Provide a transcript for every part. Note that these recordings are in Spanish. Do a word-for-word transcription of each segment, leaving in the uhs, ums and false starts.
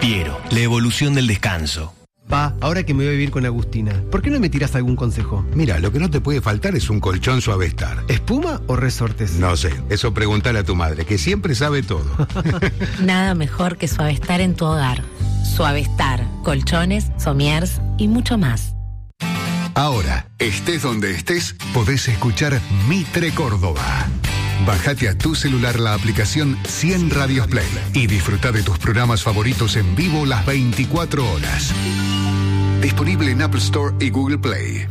Piero, la evolución del descanso. Pa, ahora que me voy a vivir con Agustina, ¿por qué no me tiras algún consejo? Mira, lo que no te puede faltar es un colchón Suavestar. ¿Espuma o resortes? No sé, eso pregúntale a tu madre, que siempre sabe todo. Nada mejor que Suavestar en tu hogar. Suavestar, colchones, somiers y mucho más. Ahora, estés donde estés, podés escuchar Mitre Córdoba. Bájate a tu celular la aplicación cien Radios Play y disfruta de tus programas favoritos en vivo las veinticuatro horas. Disponible en Apple Store y Google Play.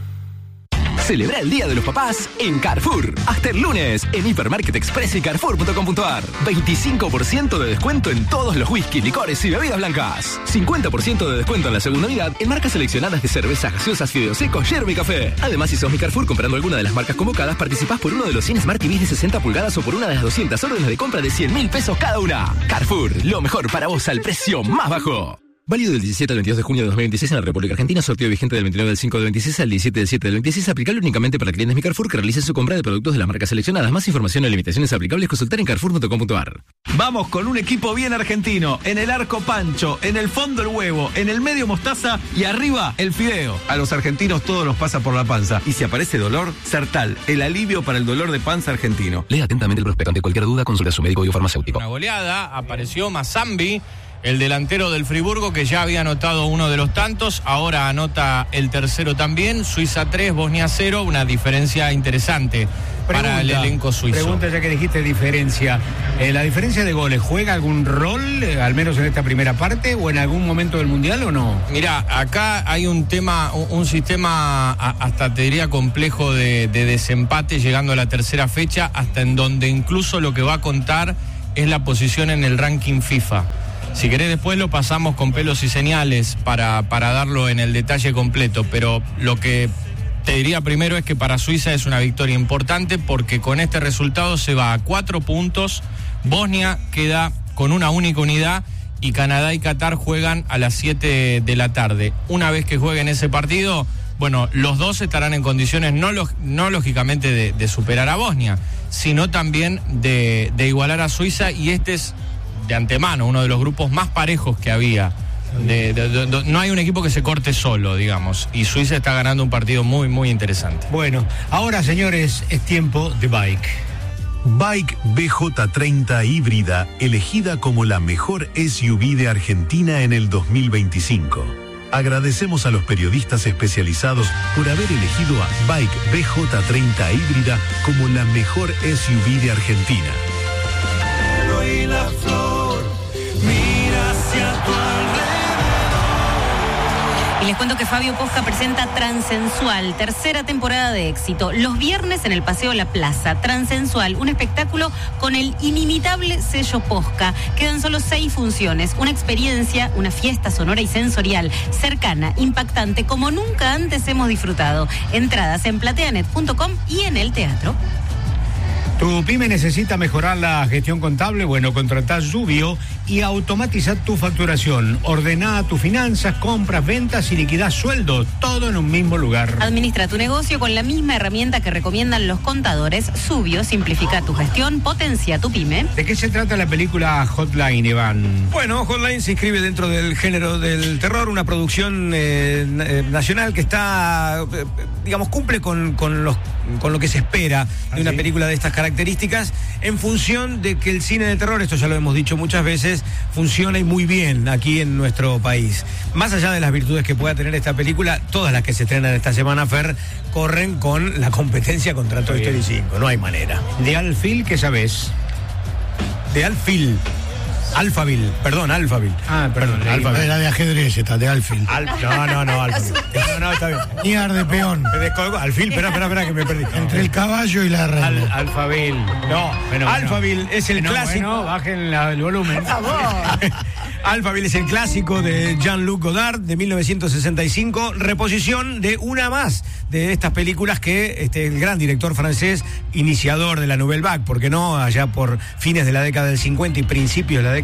Celebra el Día de los Papás en Carrefour. Hasta el lunes en Hipermarket Express y Carrefour punto com punto ar. veinticinco por ciento de descuento en todos los whisky, licores y bebidas blancas. cincuenta por ciento de descuento en la segunda unidad en marcas seleccionadas de cervezas, gaseosas, fideos secos, yerba y café. Además, si sos mi Carrefour comprando alguna de las marcas convocadas, participás por uno de los cien Smart T Vs de sesenta pulgadas o por una de las doscientas órdenes de compra de cien mil pesos cada una. Carrefour, lo mejor para vos al precio más bajo. Válido del diecisiete al veintidós de junio de dos mil veintiséis en la República Argentina. Sorteo vigente del veintinueve del cinco del veintiséis al diecisiete del siete del veintiséis. Aplicable únicamente para clientes Mi Carrefour que realicen su compra de productos de las marcas seleccionadas. Más información y limitaciones aplicables consultar en carrefour punto com punto ar. Vamos con un equipo bien argentino. En el arco Pancho, en el fondo el huevo, en el medio mostaza y arriba el fideo. A los argentinos todo nos pasa por la panza. Y si aparece dolor, Sertal, el alivio para el dolor de panza argentino. Lea atentamente el prospecto. Ante cualquier duda, consulta a su médico biofarmacéutico. Una goleada, apareció Mazambi, el delantero del Friburgo, que ya había anotado uno de los tantos, ahora anota el tercero también. Suiza tres, Bosnia cero, una diferencia interesante Pregunta, para el elenco suizo. Pregunta, ya que dijiste diferencia, eh, ¿la diferencia de goles juega algún rol, eh, al menos en esta primera parte, o en algún momento del Mundial o no? Mirá, acá hay un tema, un, un sistema a, hasta te diría complejo de, de desempate llegando a la tercera fecha, hasta en donde incluso lo que va a contar es la posición en el ranking FIFA. Si querés después lo pasamos con pelos y señales para, para darlo en el detalle completo, pero lo que te diría primero es que para Suiza es una victoria importante porque con este resultado se va a cuatro puntos, Bosnia queda con una única unidad y Canadá y Qatar juegan a las siete de la tarde. Una vez que jueguen ese partido, bueno, los dos estarán en condiciones no, log, no lógicamente de, de superar a Bosnia, sino también de, de igualar a Suiza, y este es de antemano uno de los grupos más parejos que había. De, de, de, de, no hay un equipo que se corte solo, digamos, y Suiza está ganando un partido muy, muy interesante. Bueno, ahora, señores, es tiempo de Bike. Bike B J treinta híbrida, elegida como la mejor S U V de Argentina en el dos mil veinticinco. Agradecemos a los periodistas especializados por haber elegido a Bike B J treinta híbrida como la mejor S U V de Argentina. Y la flor mira hacia tu alrededor. Y les cuento que Fabio Posca presenta Transensual, tercera temporada de éxito. Los viernes en el Paseo La Plaza. Transensual, un espectáculo con el inimitable sello Posca. Quedan solo seis funciones. Una experiencia, una fiesta sonora y sensorial, cercana, impactante, como nunca antes hemos disfrutado. Entradas en plateanet punto com y en el teatro. ¿Tu pyme necesita mejorar la gestión contable? Bueno, contratá Zubio y automatiza tu facturación. Ordená tus finanzas, compras, ventas y liquidá sueldo, todo en un mismo lugar. Administra tu negocio con la misma herramienta que recomiendan los contadores. Zubio simplifica tu gestión, potencia tu pyme. ¿De qué se trata la película Hotline, Iván? Bueno, Hotline se inscribe dentro del género del terror, una producción eh, nacional que está, eh, digamos, cumple con, con, los, con lo que se espera de una película de estas características. características en función de que el cine de terror, esto ya lo hemos dicho muchas veces, funciona y muy bien aquí en nuestro país. Más allá de las virtudes que pueda tener esta película, todas las que se estrenan esta semana, Fer, corren con la competencia contra Toy Story cinco, no hay manera. ¿De Alfil qué sabés? De Alfil. Alphaville, perdón, Alphaville. Ah, perdón, Alphaville. Era de ajedrez esta, de Alfil. Al, no, no, no, Alphaville. No, no, está bien. Niar de peón. Alfil, espera, espera, espera, que me perdí. Entre el caballo y la reina. Al, Alphaville. No, bueno, Alphaville bueno. es el bueno, clásico. Bueno, bajen la, el volumen. Por favor. Alphaville es el clásico de Jean-Luc Godard de mil novecientos sesenta y cinco, reposición de una más de estas películas que este, el gran director francés, iniciador de la Nouvelle Vague, porque no, allá por fines de la década del cincuenta y principios de la década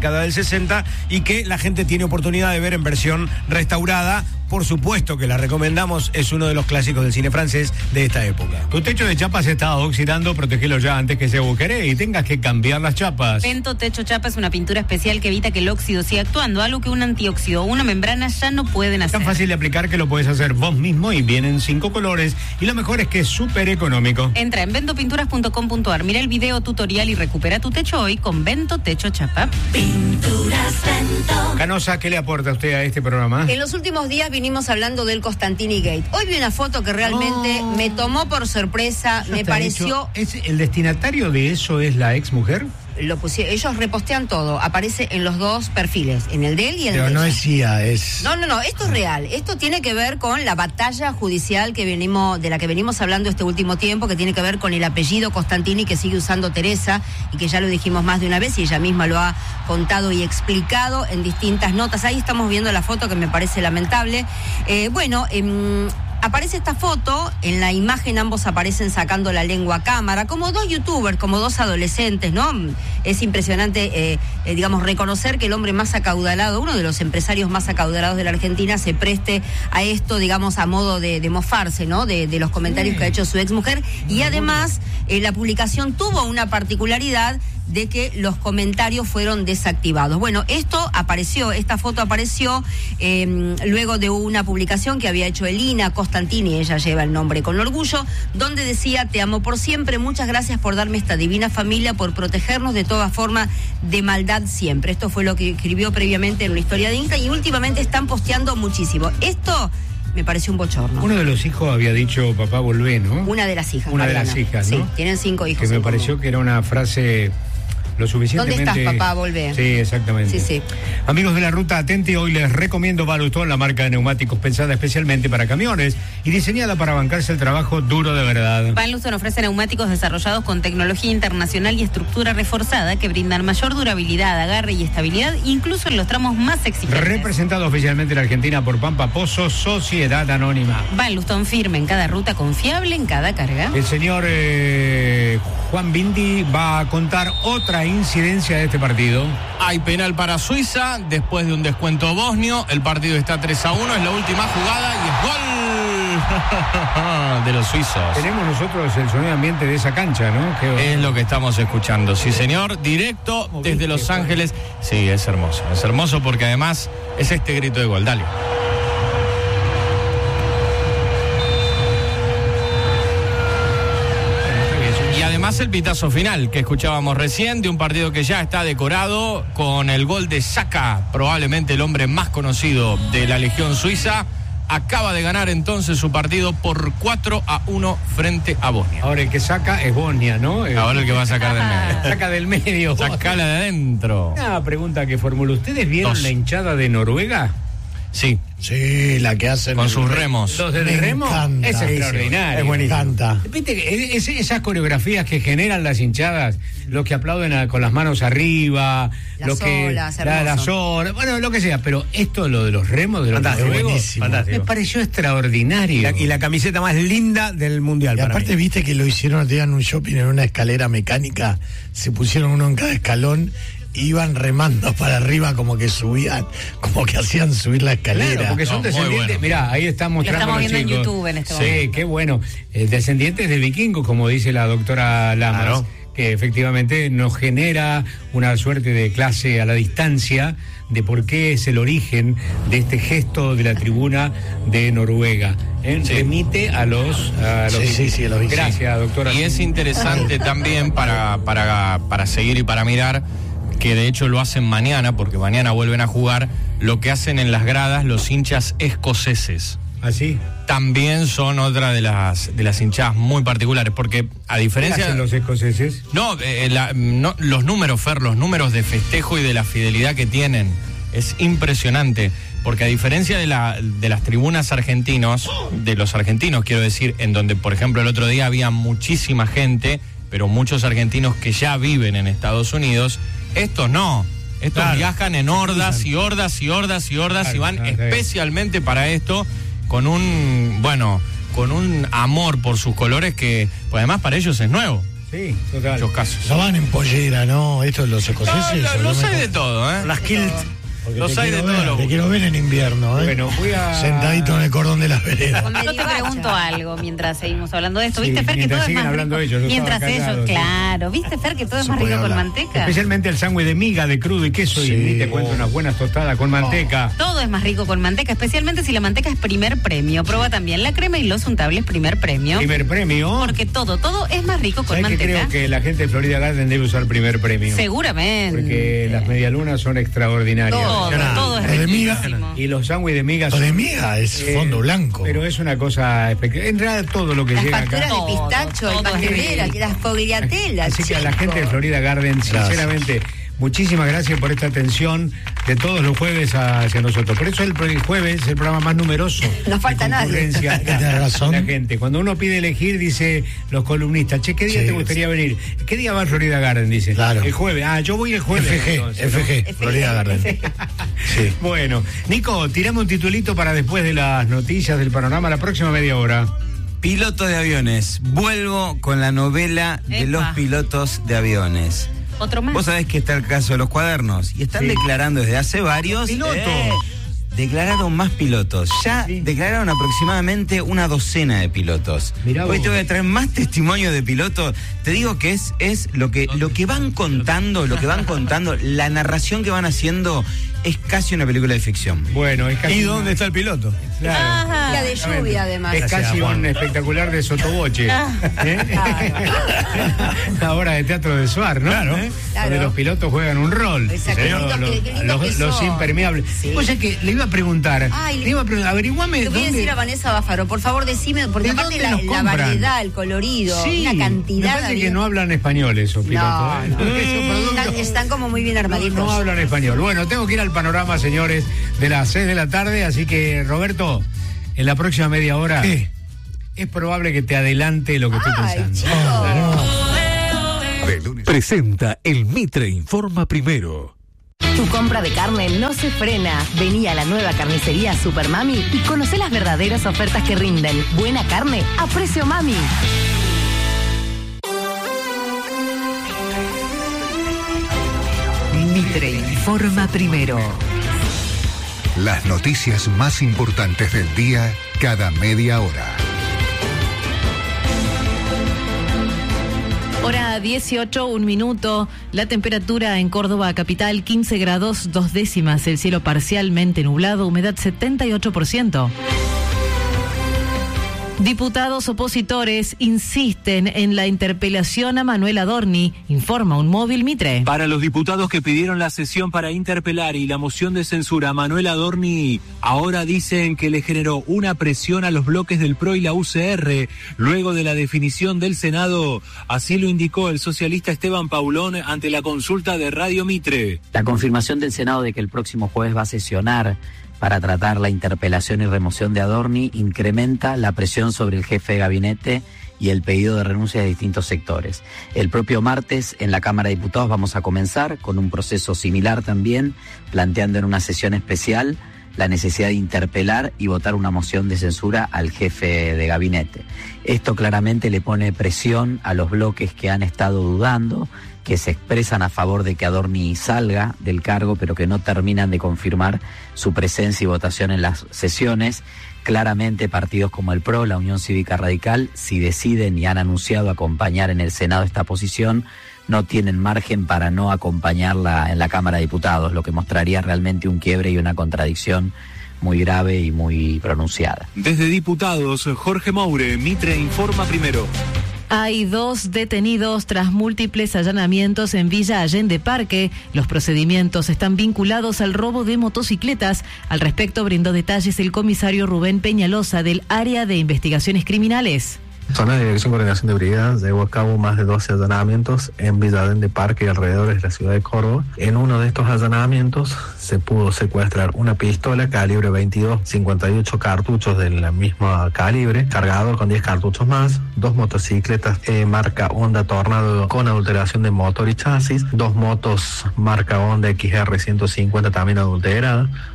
década del sesenta y que la gente tiene oportunidad de ver en versión restaurada. Por supuesto que la recomendamos, es uno de los clásicos del cine francés de esta época. Tu techo de chapa se está oxidando, protegelo ya antes que se agujere y tengas que cambiar las chapas. Vento Techo Chapa es una pintura especial que evita que el óxido siga actuando, algo que un antióxido o una membrana ya no pueden hacer. Es tan fácil de aplicar que lo puedes hacer vos mismo y vienen cinco colores y lo mejor es que es súper económico. Entra en vento pinturas punto com punto a r, mira el video tutorial y recupera tu techo hoy con Vento Techo Chapa. Pinturas Vento. Canosa, ¿qué le aporta usted a este programa? En los últimos días vinimos hablando del Costantini Gate. Hoy vi una foto que realmente oh. me tomó por sorpresa, Eso me pareció... ¿Es el destinatario de eso es la ex mujer? Lo pusieron, ellos repostean todo, aparece en los dos perfiles, en el de él y el Pero de no ella. es C I A, es... No, no, no, esto es real. Esto tiene que ver con la batalla judicial que venimos, de la que venimos hablando este último tiempo, que tiene que ver con el apellido Costantini que sigue usando Teresa y que ya lo dijimos más de una vez y ella misma lo ha contado y explicado en distintas notas. Ahí estamos viendo la foto que me parece lamentable. Eh, bueno, eh, aparece esta foto, en la imagen ambos aparecen sacando la lengua a cámara, como dos youtubers, como dos adolescentes, ¿no? Es impresionante, eh, eh, digamos, reconocer que el hombre más acaudalado, uno de los empresarios más acaudalados de la Argentina, se preste a esto, digamos, a modo de, de mofarse, ¿no? De, de los comentarios sí. que ha hecho su exmujer. Y además, eh, la publicación tuvo una particularidad de que los comentarios fueron desactivados. Bueno, esto apareció, esta foto apareció eh, luego de una publicación que había hecho Elina Costantini, ella lleva el nombre con orgullo, donde decía: te amo por siempre, muchas gracias por darme esta divina familia, por protegernos de toda forma de maldad siempre. Esto fue lo que escribió previamente en una historia de Insta y últimamente están posteando muchísimo. Esto me pareció un bochorno. Uno de los hijos había dicho papá volvé, ¿no? Una de las hijas. Una Mariana. de las hijas, ¿no? Sí, tienen cinco hijos. Que me pareció que era una frase lo suficientemente... ¿Dónde estás, papá? Volvé. Sí, exactamente. Sí, sí. Amigos de la Ruta Atenti, hoy les recomiendo Balutón, la marca de neumáticos pensada especialmente para camiones y diseñada para bancarse el trabajo duro de verdad. Van Luzon ofrece neumáticos desarrollados con tecnología internacional y estructura reforzada que brindan mayor durabilidad, agarre y estabilidad, incluso en los tramos más exigentes. Representado oficialmente en Argentina por Pampa Pozo, Sociedad Anónima. Van Luzon firme en cada ruta, confiable en cada carga. El señor eh, Juan Bindi va a contar otra incidencia de este partido. Hay penal para Suiza después de un descuento bosnio. El partido está tres a uno, es la última jugada y es gol de los suizos. Tenemos nosotros el sonido ambiente de esa cancha, ¿no? Qué... Es lo que estamos escuchando. Sí, señor, directo desde Los Ángeles. Sí, es hermoso. Es hermoso porque además es este grito de gol. Dale. Además el pitazo final que escuchábamos recién de un partido que ya está decorado con el gol de Saka, probablemente el hombre más conocido de la Legión Suiza. Acaba de ganar entonces su partido por cuatro a uno frente a Bosnia. Ahora el que saca es Bosnia, ¿no? Ahora el que va a sacar del medio. Saca del medio. Sacala de adentro. Una pregunta que formulo. ¿Ustedes vieron Dos. la hinchada de Noruega? Sí. Sí, la que hacen con sus remos. Los de remo es extraordinario. Es buenísimo. Me encanta. Viste, es, esas coreografías que generan las hinchadas, los que aplauden a, con las manos arriba, las los que olas, la, las olas, bueno, lo que sea, pero esto lo de los remos de los noruegos me pareció extraordinario. La, y la camiseta más linda del mundial. Y para aparte mí. Viste que lo hicieron en un shopping en una escalera mecánica, se pusieron uno en cada escalón. Iban remando para arriba como que subían, como que hacían subir la escalera. Claro, porque son no, descendientes, bueno. Mirá, ahí están mostrando lo estamos viendo chicos. en YouTube en este sí, momento. Sí, qué bueno. Eh, descendientes de vikingos, como dice la doctora Lamas, claro. que efectivamente nos genera una suerte de clase a la distancia de por qué es el origen de este gesto de la tribuna de Noruega. ¿eh? Sí. Remite a los... A los sí, sí, sí, a los Gracias, doctora. Y es interesante también para, para, para seguir y para mirar, que de hecho lo hacen mañana, porque mañana vuelven a jugar, lo que hacen en las gradas los hinchas escoceses. ¿Así? También son otra de las de las hinchadas muy particulares, porque a diferencia... ¿Qué hacen los escoceses? No, eh, la, no, los números, Fer, los números de festejo y de la fidelidad que tienen, es impresionante, porque a diferencia de, la, de las tribunas argentinos, de los argentinos quiero decir, en donde por ejemplo el otro día había muchísima gente, pero muchos argentinos que ya viven en Estados Unidos, estos no, estos claro. viajan en hordas y hordas y hordas y hordas claro, y van claro, especialmente claro. para esto con un, bueno, con un amor por sus colores que pues además para ellos es nuevo. Sí, Sí, total. Muchos casos. No van en pollera, ¿no? Esto es los escoceses. No, no, ¿o los me hay de con- todo, ¿eh? Las kilt. Porque Los te hay de quiero todos ver, los Te gustos. quiero ver en invierno, ¿eh? Bueno, voy a... Sentadito en el cordón de las veredas. Con Yo te Meribacha. pregunto algo mientras seguimos hablando de esto. Sí, ¿Viste, Fer, que mientras todo es siguen más hablando rico? ellos, yo Mientras estaba ellos, callado, sí. claro. ¿Viste, Fer, que todo es Se más puede rico con hablar. manteca? Especialmente el sándwich de miga, de crudo y queso. Sí. Y ni te cuento unas buenas tostadas con manteca. Todo es más rico con manteca, especialmente si la manteca es primer premio. Prueba también la crema y los untables primer premio. Primer premio. Porque todo, todo es más rico con ¿Sabes que manteca. creo que la gente de Florida Garden debe usar primer premio? Seguramente. Porque las medialunas son extraordinarias. Todo, todo es Lo de miga. riquísimo. Y los sándwiches de miga Lo de miga es eh, fondo blanco. Pero es una cosa espectacular. En realidad todo lo que Las llega acá. facturas de Todo, pistacho, todo el es pastelera, rico. las fogliatelas. Así que a la chicos. gente de Florida Garden, sinceramente, muchísimas gracias por esta atención de todos los jueves hacia nosotros. Por eso el, el jueves es el programa más numeroso. No falta de nadie. concurrencia. Tienes razón. La gente. Cuando uno pide elegir, dice los columnistas, che, ¿qué día Sí. te gustaría venir? ¿Qué día va a Florida Garden? Dice. Claro. El jueves. Ah, yo voy el jueves. F G, entonces, ¿no? F G, Florida Garden. Sí. Bueno, Nico, tirame un titulito para después de las noticias del panorama, la próxima media hora. Piloto de aviones. Vuelvo con la novela de Epa. los pilotos de aviones. Otro más. Vos sabés que está el caso de los cuadernos. Y están Sí. declarando desde hace varios. Pilotos. eh, declararon más pilotos. Ya Sí. declararon aproximadamente una docena de pilotos. Mirá Hoy vos. te voy a traer más testimonios de pilotos. Te digo que es, es lo que, lo que van contando, lo que van contando, la narración que van haciendo es casi una película de ficción. Bueno, es casi. ¿Y dónde está el piloto? Claro. Ajá. Día de lluvia, además. Es casi Juan. un espectacular de Sotoboche. ¿Eh? Una obra de teatro de Suar, ¿no? Claro. ¿Eh? Claro. Donde los pilotos juegan un rol. Exacto. Qué lindo Los, que- qué lindo los- que los son. impermeables. Sí. O sea que le iba a preguntar. Ay, le iba a preguntar, averiguame Te voy a dónde. decir a Vanessa Báfaro, por favor decime, porque ¿De aparte dónde la, los la compran? variedad, el colorido, Sí, una cantidad me parece de que no hablan español esos pilotos. No, ¿eh? no. Porque esos productos están, están como muy bien no, armaditos. no hablan español. Bueno, tengo que ir al panorama, señores, de las seis de la tarde, así que, Roberto, en la próxima media hora ¿Qué? es probable que te adelante lo que estoy Ay, pensando. chicos. De lunes. Presenta el Mitre Informa Primero. Tu compra de carne no se frena. Vení a la nueva carnicería Super Mami y conoce las verdaderas ofertas que rinden. Buena carne a precio mami. Mitre Informa Primero. Las noticias más importantes del día cada media hora. Hora dieciocho, un minuto. La temperatura en Córdoba capital quince grados, dos décimas. El cielo parcialmente nublado, humedad setenta y ocho por ciento. Diputados opositores insisten en la interpelación a Manuel Adorni, informa un móvil Mitre. Para los diputados que pidieron la sesión para interpelar y la moción de censura a Manuel Adorni, ahora dicen que le generó una presión a los bloques del P R O y la U C R luego de la definición del Senado. Así lo indicó el socialista Esteban Paulón ante la consulta de Radio Mitre. La confirmación del Senado de que el próximo jueves va a sesionar para tratar la interpelación y remoción de Adorni incrementa la presión sobre el jefe de gabinete y el pedido de renuncia de distintos sectores. El propio martes en la Cámara de Diputados vamos a comenzar con un proceso similar también, planteando en una sesión especial la necesidad de interpelar y votar una moción de censura al jefe de gabinete. Esto claramente le pone presión a los bloques que han estado dudando, que se expresan a favor de que Adorni salga del cargo, pero que no terminan de confirmar su presencia y votación en las sesiones. Claramente partidos como el P R O, la Unión Cívica Radical, si deciden y han anunciado acompañar en el Senado esta posición, no tienen margen para no acompañarla en la Cámara de Diputados, lo que mostraría realmente un quiebre y una contradicción muy grave y muy pronunciada. Desde diputados, Jorge Moure, Mitre Informa Primero. Hay dos detenidos tras múltiples allanamientos en Villa Allende Parque. Los procedimientos están vinculados al robo de motocicletas. Al respecto brindó detalles el comisario Rubén Peñalosa del Área de Investigaciones Criminales. Zona de Dirección y Coordinación de Brigadas llevó a cabo más de doce allanamientos en Villa Allende Parque y alrededores de la ciudad de Córdoba. En uno de estos allanamientos se pudo secuestrar una pistola calibre veintidós, cincuenta y ocho cartuchos de la misma calibre, cargador con diez cartuchos más, dos motocicletas eh, marca Honda Tornado con adulteración de motor y chasis, dos motos marca Honda X R ciento cincuenta también adulterada,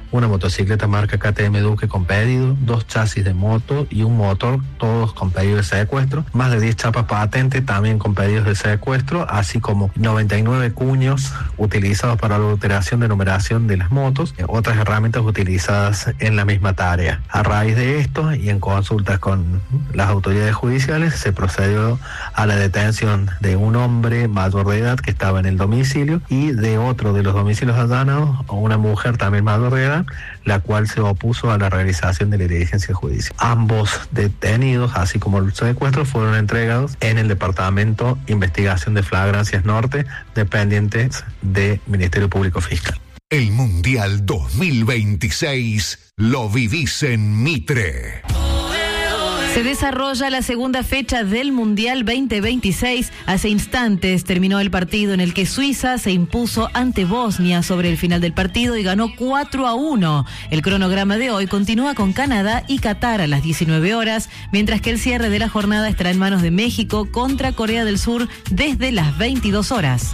una motocicleta marca K T M Duque con pedido, dos chasis de moto y un motor, todos con pedido de secuestro, más de diez chapas patentes también con pedidos de secuestro, así como noventa y nueve cuños utilizados para la alteración de numeración de las motos, otras herramientas utilizadas en la misma tarea. A raíz de esto y en consultas con las autoridades judiciales se procedió a la detención de un hombre mayor de edad que estaba en el domicilio y de otro de los domicilios allanados, una mujer también mayor de edad, la cual se opuso a la realización de la diligencia judicial. Ambos detenidos, así como el secuestro, fueron entregados en el Departamento Investigación de Flagrancias Norte, dependientes del Ministerio Público Fiscal. El Mundial dos mil veintiséis lo vivís en Mitre. Se desarrolla la segunda fecha del Mundial veinte veintiséis. Hace instantes terminó el partido en el que Suiza se impuso ante Bosnia sobre el final del partido y ganó cuatro a uno. El cronograma de hoy continúa con Canadá y Qatar a las diecinueve horas, mientras que el cierre de la jornada estará en manos de México contra Corea del Sur desde las veintidós horas.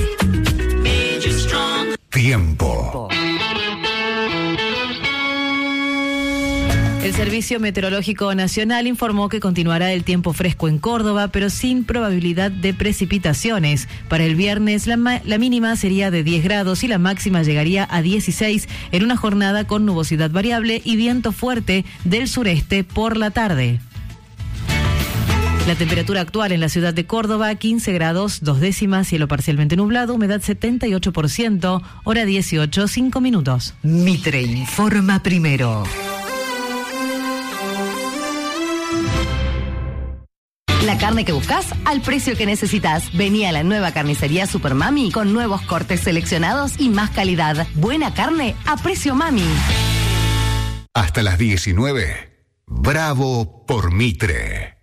Tiempo. El Servicio Meteorológico Nacional informó que continuará el tiempo fresco en Córdoba, pero sin probabilidad de precipitaciones. Para el viernes, la, ma- la mínima sería de diez grados y la máxima llegaría a dieciséis en una jornada con nubosidad variable y viento fuerte del sureste por la tarde. La temperatura actual en la ciudad de Córdoba, quince grados, dos décimas, cielo parcialmente nublado, humedad setenta y ocho por ciento, hora dieciocho, cinco minutos. Mitre informa primero. La carne que buscas al precio que necesitas. Vení a la nueva carnicería Super Mami con nuevos cortes seleccionados y más calidad. Buena carne a precio Mami. Hasta las diecinueve. Bravo por Mitre.